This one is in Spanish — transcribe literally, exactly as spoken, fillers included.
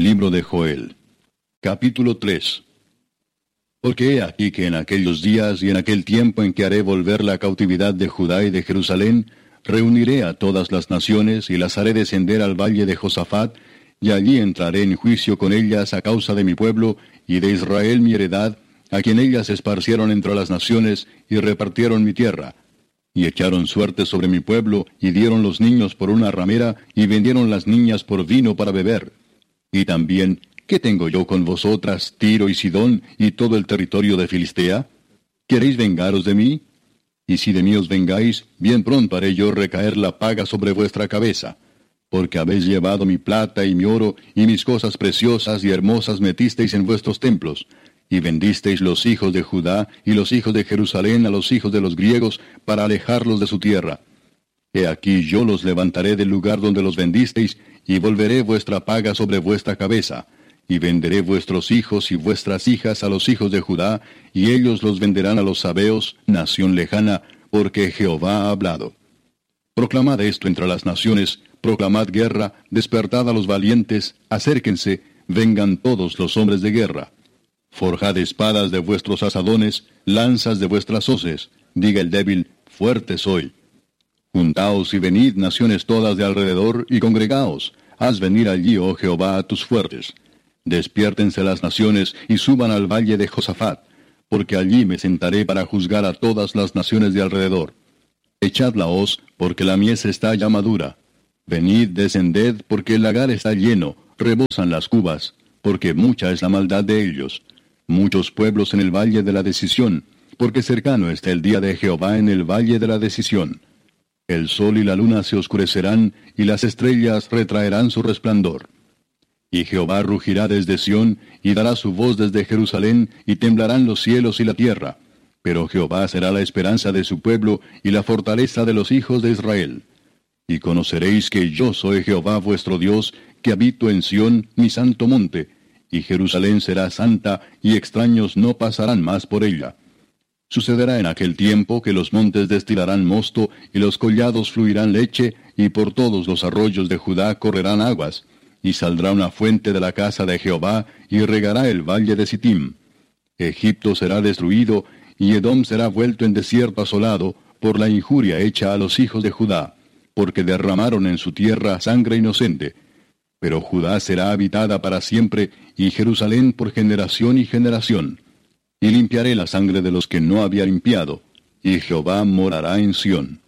Libro de Joel. Capítulo tres. Porque he aquí que en aquellos días y en aquel tiempo en que haré volver la cautividad de Judá y de Jerusalén, reuniré a todas las naciones y las haré descender al valle de Josafat, y allí entraré en juicio con ellas a causa de mi pueblo y de Israel mi heredad, a quien ellas esparcieron entre las naciones y repartieron mi tierra. Y echaron suerte sobre mi pueblo, y dieron los niños por una ramera, y vendieron las niñas por vino para beber. Y también, ¿qué tengo yo con vosotras, Tiro y Sidón, y todo el territorio de Filistea? ¿Queréis vengaros de mí? Y si de mí os vengáis, bien pronto haré yo recaer la paga sobre vuestra cabeza. Porque habéis llevado mi plata y mi oro, y mis cosas preciosas y hermosas metisteis en vuestros templos, y vendisteis los hijos de Judá y los hijos de Jerusalén a los hijos de los griegos, para alejarlos de su tierra. He aquí yo los levantaré del lugar donde los vendisteis, y volveré vuestra paga sobre vuestra cabeza, y venderé vuestros hijos y vuestras hijas a los hijos de Judá, y ellos los venderán a los sabeos, nación lejana, porque Jehová ha hablado. Proclamad esto entre las naciones, proclamad guerra, despertad a los valientes, acérquense, vengan todos los hombres de guerra. Forjad espadas de vuestros asadones, lanzas de vuestras hoces, diga el débil, fuerte soy. Juntaos y venid, naciones todas de alrededor, y congregaos. Haz venir allí, oh Jehová, a tus fuertes. Despiértense las naciones, y suban al valle de Josafat, porque allí me sentaré para juzgar a todas las naciones de alrededor. Echad la hoz, porque la mies está ya madura. Venid, descended, porque el lagar está lleno, rebosan las cubas, porque mucha es la maldad de ellos. Muchos pueblos en el valle de la decisión, porque cercano está el día de Jehová en el valle de la decisión. El sol y la luna se oscurecerán, y las estrellas retraerán su resplandor. Y Jehová rugirá desde Sión, y dará su voz desde Jerusalén, y temblarán los cielos y la tierra. Pero Jehová será la esperanza de su pueblo, y la fortaleza de los hijos de Israel. Y conoceréis que yo soy Jehová vuestro Dios, que habito en Sión, mi santo monte, y Jerusalén será santa, y extraños no pasarán más por ella. Sucederá en aquel tiempo que los montes destilarán mosto, y los collados fluirán leche, y por todos los arroyos de Judá correrán aguas, y saldrá una fuente de la casa de Jehová, y regará el valle de Sittim. Egipto será destruido, y Edom será vuelto en desierto asolado, por la injuria hecha a los hijos de Judá, porque derramaron en su tierra sangre inocente. Pero Judá será habitada para siempre, y Jerusalén por generación y generación. Y limpiaré la sangre de los que no había limpiado, y Jehová morará en Sión.